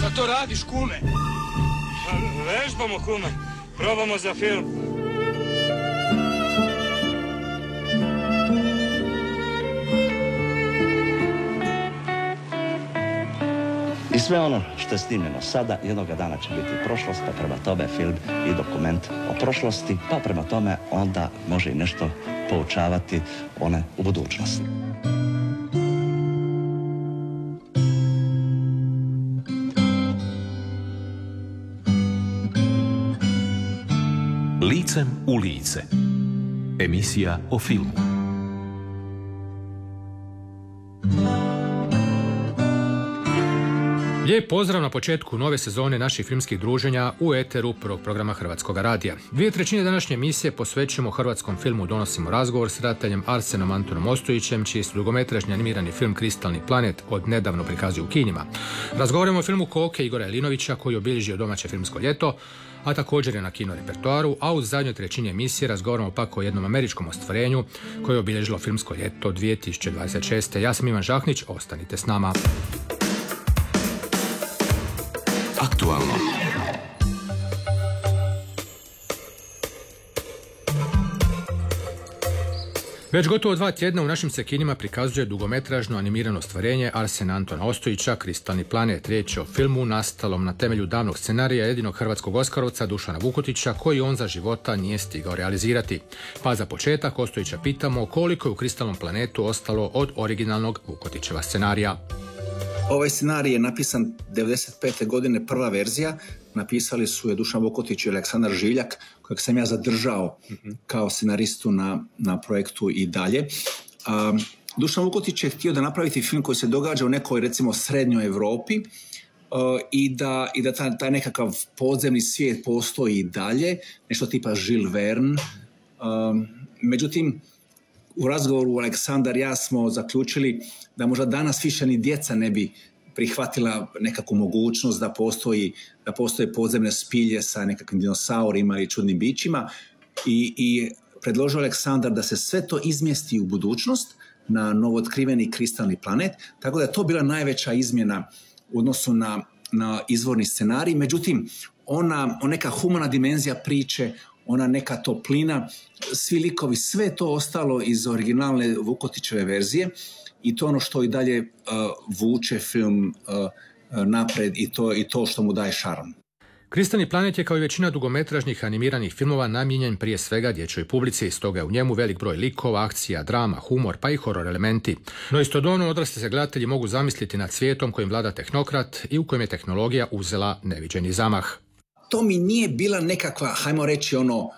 Šta to radiš, kume? Vežbamo, kume. Probamo za film. I sve ono što je snimljeno sada jednoga dana će biti prošlost, pa prema tome film i dokument o prošlosti, pa prema tome onda može i nešto poučavati one u budućnosti. Licem u lice. Emisija o filmu. Lijep pozdrav na početku nove sezone naših filmskih druženja u eteru prvog programa Hrvatskog radija. 2/3 današnje emisije posvećujemo hrvatskom filmu Donosimo razgovor s redateljem Arsenom Antonom Ostojićem, čiji se dugometražni animirani film Kristalni planet od nedavno prikazuje u kinima. Razgovaramo o filmu Koke Igora Jelinovića koji je obilježio domaće filmsko ljeto, a također je na kino repertoaru, a u zadnjoj trećini emisije razgovaramo pak o jednom američkom ostvarenju koje je obilježilo filmsko ljeto 2026. Ja sam Ivan Žahnić, ostanite s nama. Aktualno. Već gotovo 2 tjedna u našim se kinima prikazuje dugometražno animirano ostvarenje Arsena Antona Ostojića, Kristalni planet. Riječ je o filmu nastalom na temelju davnog scenarija jedinog hrvatskog oskarovca Dušana Vukotića, koji on za života nije stigao realizirati. Pa za početak Ostojića pitamo koliko je u Kristalnom planetu ostalo od originalnog Vukotićeva scenarija. Ovaj scenarij je napisan 1995. godine, prva verzija. Napisali su je Dušan Vukotić i Aleksandar Žiljak, kojeg sam ja zadržao kao scenaristu na projektu i dalje. Dušan Vukotić je htio da napraviti film koji se događa u nekoj, recimo, srednjoj Europi i da taj nekakav podzemni svijet postoji i dalje, nešto tipa Jules Verne. Međutim, u razgovoru Aleksandar i ja smo zaključili da možda danas više ni djeca ne bi prihvatila nekakvu mogućnost da postoje podzemne spilje sa nekakvim dinosaurima i čudnim bićima i predložio Aleksandar da se sve to izmjesti u budućnost na novootkriveni kristalni planet, tako da je to bila najveća izmjena u odnosu na izvorni scenarij. Međutim, neka humana dimenzija priče, ona neka toplina, svi likovi, sve to ostalo iz originalne Vukotićeve verzije i to ono što i dalje vuče film napred i to što mu daje šarm. Kristalni planet je kao i većina dugometražnih animiranih filmova namijenjen prije svega dječjoj publici, stoga je u njemu velik broj likova, akcija, drama, humor pa i horor elementi. No istodobno odrasli se gledatelji mogu zamisliti nad svijetom kojim vlada tehnokrat i u kojem je tehnologija uzela neviđeni zamah. To mi nije bila nekakva, hajmo reći,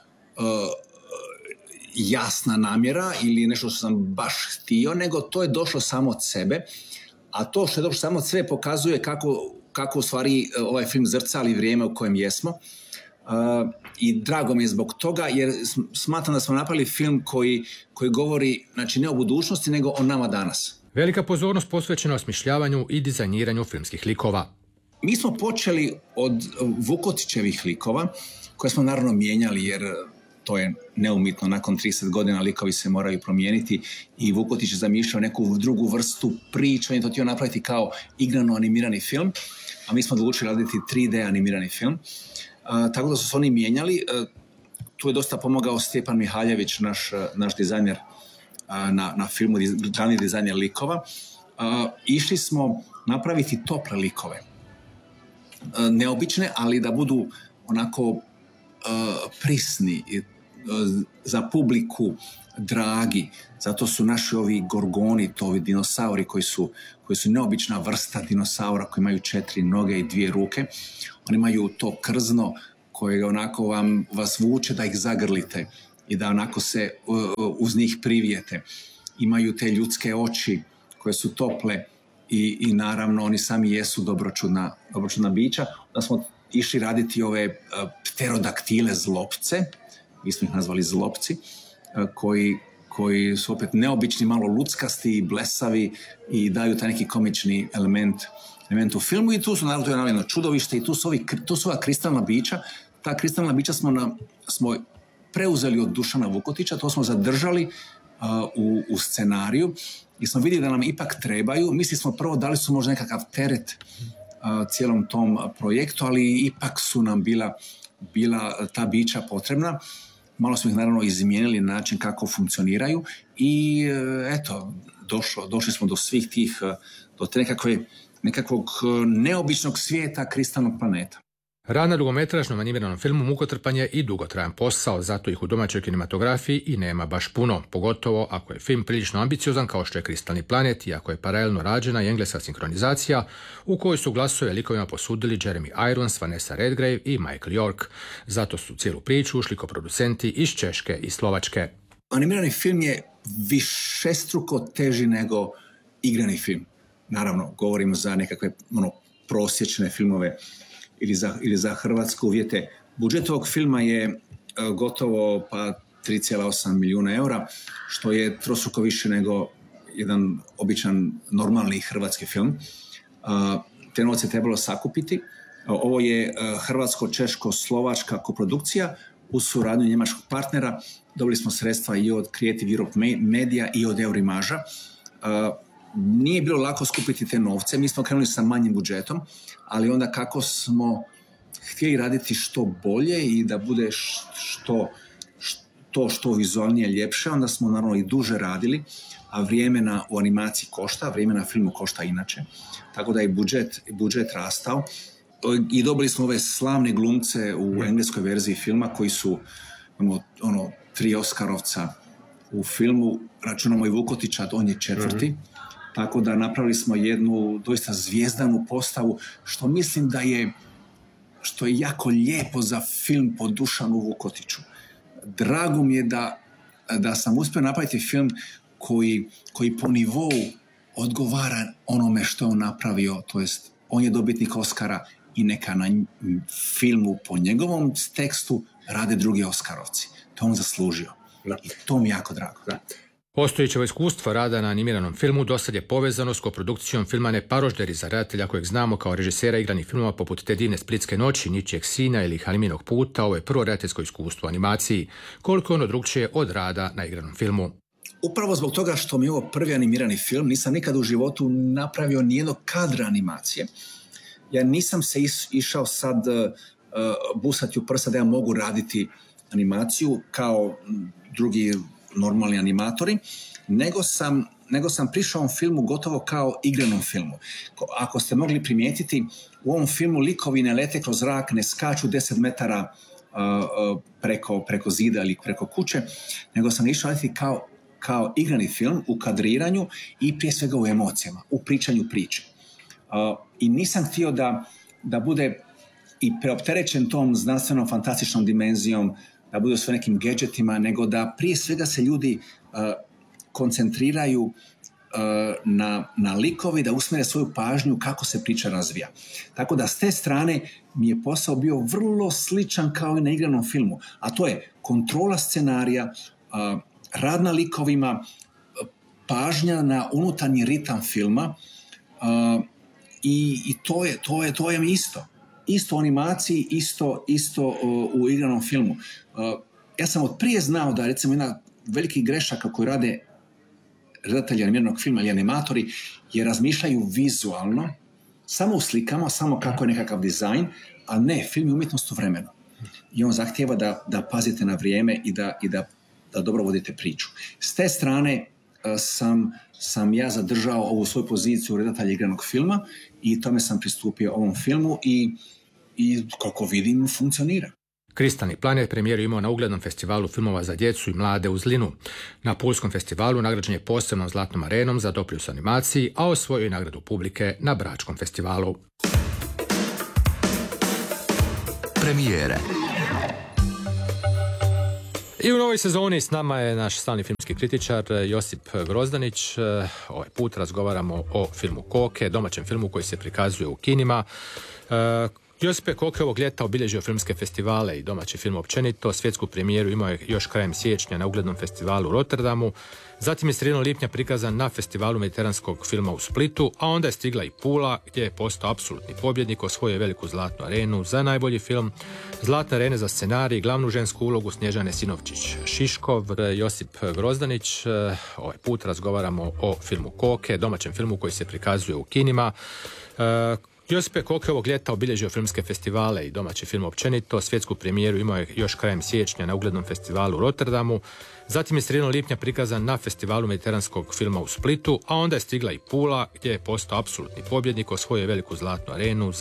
jasna namjera ili nešto što sam baš htio, nego to je došlo samo od sebe. A to što je došlo samo od sebe pokazuje kako u stvari ovaj film zrcali vrijeme u kojem jesmo. I drago mi je zbog toga, jer smatram da smo napravili film koji govori, znači, ne o budućnosti, nego o nama danas. Velika pozornost posvećena osmišljavanju i dizajniranju filmskih likova. Mi smo počeli od Vukotićevih likova, koje smo naravno mijenjali, jer to je neumitno, nakon 30 godina likovi se moraju promijeniti i Vukotić je zamišljao neku drugu vrstu priča, on je to htio napraviti kao igrano animirani film, a mi smo odlučili raditi 3D animirani film. Tako da su se oni mijenjali. Tu je dosta pomogao Stjepan Mihaljević, naš dizajner na filmu, glavni dizajner likova. Išli smo napraviti tople likove. Neobične, ali da budu onako prisni, za publiku dragi. Zato su naši ovi gorgoni, to ovi dinosauri koji su neobična vrsta dinosaura, koji imaju 4 noge i 2 ruke. Oni imaju to krzno koje onako vas vuče da ih zagrlite i da onako se uz njih privijete. Imaju te ljudske oči koje su tople i naravno oni sami jesu dobročudna bića. Da smo išli raditi ove pterodaktile zlopce, mi smo ih nazvali zlopci, koji su opet neobični, malo luckasti i blesavi i daju taj neki komični element u filmu. I tu su naravno, to je naravno čudovište i tu su ova kristalna bića. Ta kristalna bića smo preuzeli od Dušana Vukotića, to smo zadržali u scenariju i smo vidjeli da nam ipak trebaju. Mislili smo prvo da li su možda nekakav teret cijelom tom projektu, ali ipak su nam bila ta bića potrebna. Malo smo ih naravno izmijenili na način kako funkcioniraju i eto, došli smo do svih tih, do te nekakvog neobičnog svijeta kristalnog planeta. Rad na dugometražnom animiranom filmu mukotrpan je i dugotrajan posao, zato ih u domaćoj kinematografiji i nema baš puno, pogotovo ako je film prilično ambiciozan kao što je Kristalni planet i ako je paralelno rađena i engleska sinkronizacija u kojoj su glasove likovima posudili Jeremy Irons, Vanessa Redgrave i Michael York. Zato su cijelu priču ušli producenti iz Češke i Slovačke. Animirani film je višestruko teži nego igrani film. Naravno, govorimo za nekakve prosječne filmove ili za hrvatske uvjete. Budžet ovog filma je gotovo 3,8 milijuna eura, što je trostruko više nego jedan običan normalni hrvatski film. Te novce je trebalo sakupiti. Ovo je hrvatsko-češko-slovačka koprodukcija uz suradnju njemačkog partnera. Dobili smo sredstva i od Creative Europe Media i od Eurimaža. Nije bilo lako skupiti te novce, mi smo krenuli sa manjim budžetom, ali onda kako smo htjeli raditi što bolje i da bude što vizualnije ljepše, onda smo naravno i duže radili, a vrijeme u animaciji košta, vrijeme na filmu košta inače, tako da je budžet rastao i dobili smo ove slavne glumce u engleskoj verziji filma koji su 3 Oskarovca u filmu, računamo i Vukotića, on je 4. Tako da napravili smo jednu doista zvijezdanu postavu, što mislim što je jako lijepo za film po Dušanu Vukotiću. Drago mi je da sam uspio napraviti film koji po nivou odgovara onome što je on napravio, to jest on je dobitnik Oskara i neka na filmu po njegovom tekstu rade drugi Oskarovci. To on zaslužio. I to mi je jako drago. Postojeće iskustvo rada na animiranom filmu dosad je povezano s koprodukcijom filma Neparožderi za redatelja kojeg znamo kao režisera igranih filmova poput Te divne splitske noći, Ničijeg sina ili Haliminog puta. Ovo je prvo redateljsko iskustvo u animaciji. Koliko je ono drukčije od rada na igranom filmu? Upravo zbog toga što mi je ovo prvi animirani film, nisam nikad u životu napravio nijednog kadra animacije. Ja nisam se išao sad busati u prsa da ja mogu raditi animaciju kao drugi normalni animatori, nego sam prišao ovom filmu gotovo kao igranom filmu. Ako ste mogli primijetiti, u ovom filmu likovi ne lete kroz zrak, ne skaču 10 metara preko zida ili preko kuće, nego sam išao raditi kao igrani film u kadriranju i prije svega u emocijama, u pričanju priče. I nisam htio da bude i preopterećen tom znanstvenom fantastičnom dimenzijom, da budu sve nekim gadgetima, nego da prije svega se ljudi koncentriraju na likovi, da usmjere svoju pažnju kako se priča razvija. Tako da s te strane mi je posao bio vrlo sličan kao i na igranom filmu, a to je kontrola scenarija, rad na likovima, pažnja na unutarnji ritam filma i to je isto. Isto u animaciji, isto u igranom filmu. Ja sam od prije znao da recimo jedna veliki grešaka koju rade redatelji animiranog filma ili animatori je razmišljaju vizualno, samo u slikama, samo kako je nekakav dizajn, a ne, film je umjetnost u vremenu. I on zahtijeva da pazite na vrijeme i da dobro vodite priču. S te strane sam ja zadržao ovu svoju poziciju redatelja igranog filma i tome sam pristupio ovom filmu i koliko vidim funkcionira. Kristalni planet premijeru imao na uglednom festivalu filmova za djecu i mlade u Zlinu. Na Pulskom festivalu nagrađen je posebnom zlatnom arenom za doprinos animaciji, a osvojio je nagradu publike na Bračkom festivalu. Premijere. I u novoj sezoni s nama je naš stalni filmski kritičar Josip Grozdanić. Ovaj put razgovaramo o filmu Koke, domaćem filmu koji se prikazuje u kinima. Josipe, Koke ovog ljeta obilježio filmske festivale i domaći film općenito. Svjetsku premijeru imao je još krajem siječnja na uglednom festivalu u Rotterdamu. Zatim je sredinom lipnja prikazan na festivalu mediteranskog filma u Splitu, a onda je stigla i Pula gdje je postao apsolutni pobjednik, osvojio je veliku zlatnu arenu za najbolji film, zlatne arene za scenarij i glavnu žensku ulogu Snježane Sinovčić-Šiškov. Josip Grozdanić, ovaj put razgovaramo o filmu Koke, domaćem filmu koji se prikazuje u kinima. Josipe Koke ovog ljeta obilježio filmske festivale i domaći film općenito. Svjetsku premijeru imao je još krajem siječnja na uglednom festivalu u Rotterdamu. Zatim je sredinom lipnja prikazan na festivalu mediteranskog filma u Splitu, a onda je stigla i Pula gdje je postao apsolutni pobjednik, osvojio veliku zlatnu arenu